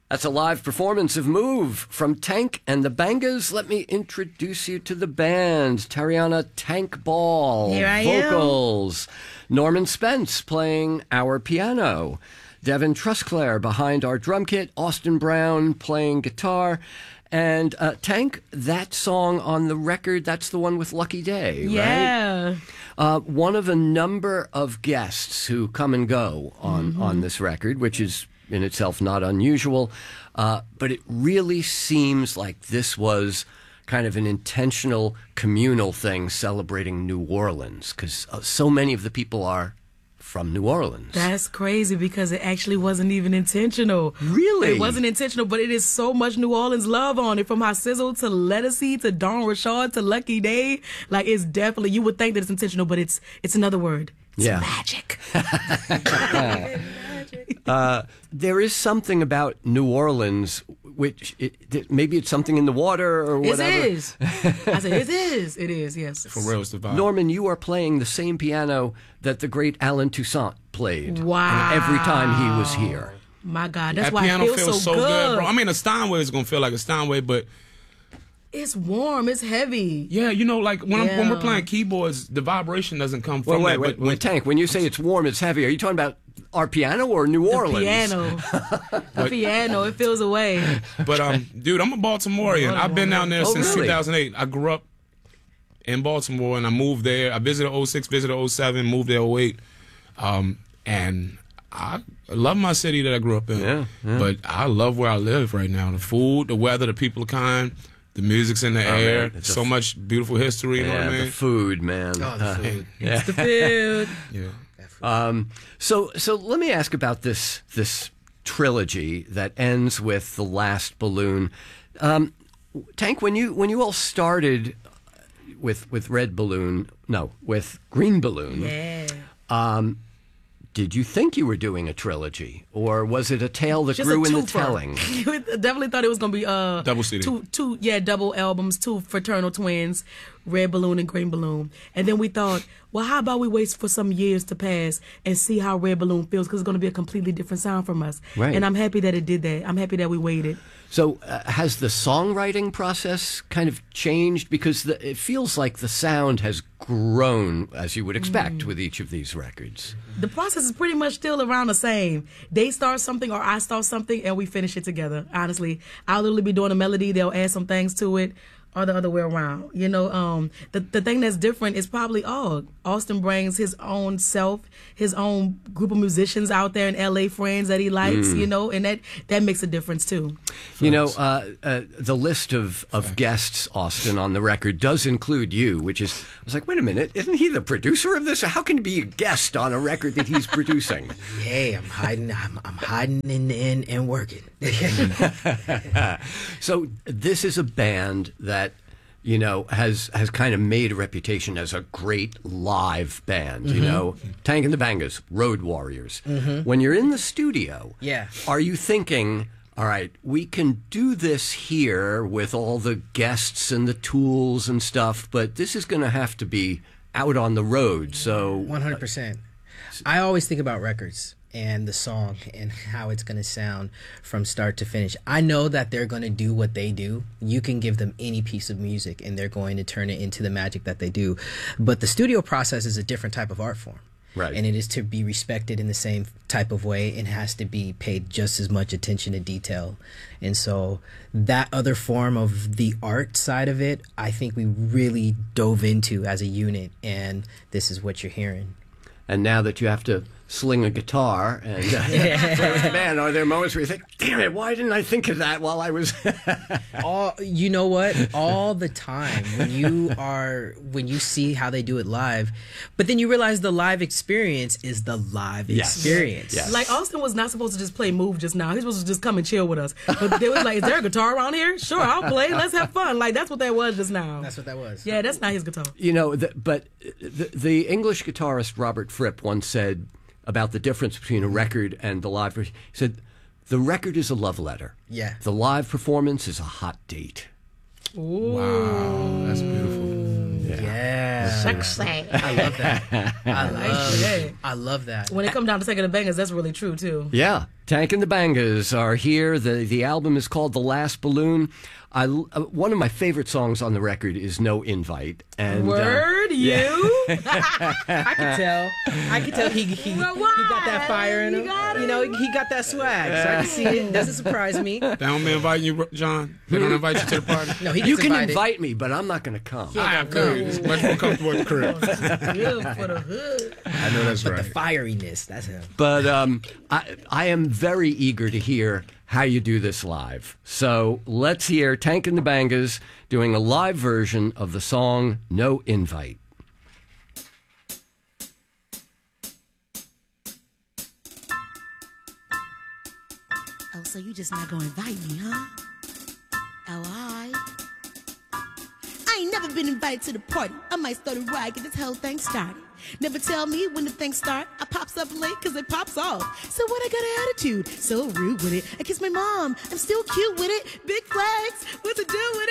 That's a live performance of Move from Tank and the Bangas. Let me introduce you to the band. Tariana Tank Ball, Here I vocals. Norman Spence playing our piano. Devin Trusclair behind our drum kit. Austin Brown playing guitar. And Tank, that song on the record, that's the one with Lucky Day, Yeah. right? One of a number of guests who come and go on this record, which is in itself not unusual. But it really seems like this was kind of an intentional communal thing celebrating New Orleans, because so many of the people are from New Orleans. That's crazy because it actually wasn't even intentional. Really? It wasn't intentional, but it is so much New Orleans love on it, from Hot Sizzle to Lettucey to Don Rashad to Lucky Day. Like, it's definitely, you would think that it's intentional, but it's another word. It's magic. There is something about New Orleans, which maybe it's something in the water or whatever. It is. I said, it is. It is, yes. For real, it's the vibe. Norman, you are playing the same piano that the great Alan Toussaint played. Wow. Every time he was here. My God, that's That why piano it feels so good. bro. I mean, a Steinway is going to feel like a Steinway, but It's warm. It's heavy. yeah, you know, like when we're playing keyboards, the vibration doesn't come from that. Wait, Tank, when you say it's warm, it's heavy, are you talking about our piano or New Orleans? The piano. It feels away. But dude, I'm a Baltimorean. I've been down there since really? 2008. I grew up in Baltimore and I moved there. I visited 06, visited 07, moved there 08. And I love my city that I grew up in. Yeah. But I love where I live right now. The food, the weather, the people are kind. The music's in the air. man, So much beautiful history. You know what I mean? The food, man. Oh, the food. It's the food. Yeah. So let me ask about this trilogy that ends with The Last Balloon. Tank, when you all started with Red Balloon, no, with Green Balloon, Yeah. did you think you were doing a trilogy, or was it a tale that Just grew a in the twofer. telling? Definitely thought it was gonna be Double CD. two double albums, two fraternal twins, Red Balloon and Green Balloon. And then we thought, well, how about we wait for some years to pass and see how Red Balloon feels, because it's gonna be a completely different sound from us. Right. And I'm happy that it did that. I'm happy that we waited. So has the songwriting process kind of changed? Because it feels like the sound has grown, as you would expect, with each of these records. The process is pretty much still around the same. They start something or I start something and we finish it together. Honestly, I'll literally be doing a melody. They'll add some things to it, or the other way around. You know, the thing that's different is probably Austin brings his own self, his own group of musicians out there in LA, friends that he likes. You know, and that makes a difference too. You know, the list of guests, Austin, on the record does include you, which is, I was like, wait a minute, isn't he the producer of this? How can he be a guest on a record that he's producing? Hey, I'm hiding in and working. So this is a band that, you know, has kind of made a reputation as a great live band. You know, Tank and the Bangas, Road Warriors. When you're in the studio, are you thinking, all right, we can do this here with all the guests and the tools and stuff, but this is going to have to be out on the road? So 100%. I always think about records and the song and how it's going to sound from start to finish. I know that they're going to do what they do. You can give them any piece of music and they're going to turn it into the magic that they do. But the studio process is a different type of art form. Right. And it is to be respected in the same type of way and has to be paid just as much attention to detail. And so that other form of the art side of it, I think we really dove into as a unit, and this is what you're hearing. And now that you have to sling a guitar and play with the band, are there moments where you think, damn it, why didn't I think of that while I was... You know what? All the time when you see how they do it live, but then you realize the live experience is the live experience. Yes. Like, Austin was not supposed to just play Move just now. He was supposed to just come and chill with us. But they was like, is there a guitar around here? Sure, I'll play. Let's have fun. Like, that's what that was just now. That's what that was. Yeah, that's not his guitar. You know, but the English guitarist Robert Fripp once said about the difference between a record and the live version. He said, the record is a love letter. Yeah. The live performance is a hot date. Ooh. Wow, that's beautiful. Yeah. Sexy. I love that. I love that. When it comes down to Taking the Bangers, that's really true too. Yeah. Tank and the Bangas are here. The album is called The Last Balloon. One of my favorite songs on the record is No Invite. And, Word, you? I could tell he got that fire in him. You know, he got that swag. So I can see it. Doesn't surprise me. They don't invite you, John? They don't invite you to the party? No, he you gets can invited. invite me, but I'm not going to come. I am good. It's much more comfortable at the crib. Good for the hood. I know that's But right. the fieriness, that's him. But I am very eager to hear how you do this live. So let's hear Tank and the Bangas doing a live version of the song No Invite. Oh, so you just not gonna invite me, huh? Oh, I ain't never been invited to the party. I might start a riot, get this whole thing started. Never tell me when the thing start. I pops up late cause it pops off. So what, I got an attitude, so rude with it. I kiss my mom, I'm still cute with it. Big flags, what to do with